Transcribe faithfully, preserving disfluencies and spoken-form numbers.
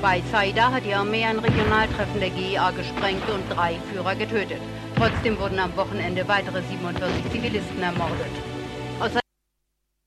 Bei Saida hat die Armee ein Regionaltreffen der G I A gesprengt und drei Führer getötet. Trotzdem wurden am Wochenende weitere siebenundvierzig Zivilisten ermordet.